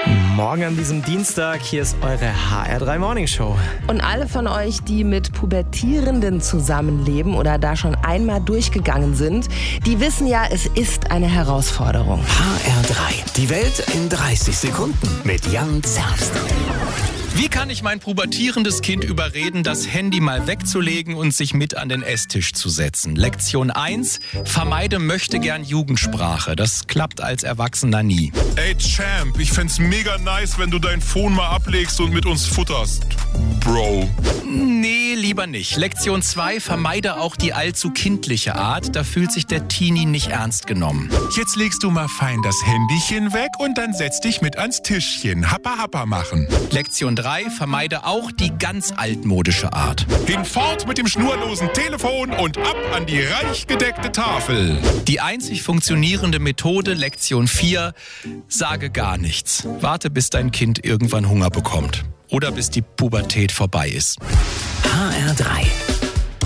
Morgen an diesem Dienstag, hier ist eure HR3 Morning Show. Und alle von euch, die mit Pubertierenden zusammenleben oder da schon einmal durchgegangen sind, die wissen ja, es ist eine Herausforderung. HR3, die Welt in 30 Sekunden mit Jan Zerbst. Wie kann ich mein pubertierendes Kind überreden, das Handy mal wegzulegen und sich mit an den Esstisch zu setzen? Lektion 1, vermeide möchtegern Jugendsprache. Das klappt als Erwachsener nie. Ey Champ, ich fänd's mega nice, wenn du dein Phone mal ablegst und mit uns futterst. Bro. Nee, lieber nicht. Lektion 2, vermeide auch die allzu kindliche Art. Da fühlt sich der Teenie nicht ernst genommen. Jetzt legst du mal fein das Handychen weg und dann setz dich mit ans Tischchen. Happa happa machen. Lektion 3, vermeide auch die ganz altmodische Art. Hinfort mit dem schnurlosen Telefon und ab an die reich gedeckte Tafel. Die einzig funktionierende Methode, Lektion 4, sage gar nichts. Warte, bis dein Kind irgendwann Hunger bekommt. Oder bis die Pubertät vorbei ist. HR3